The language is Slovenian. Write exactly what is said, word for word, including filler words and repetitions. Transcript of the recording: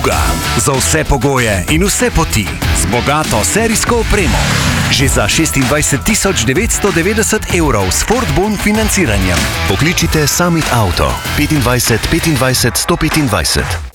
Kuga. Za vse pogoje in vse poti. Z bogato serijsko opremo. Že za šestindvajset tisoč devetsto devetdeset evrov s Ford Bon financiranjem. Pokličite Summit Auto petindvajset petindvajset sto petindvajset.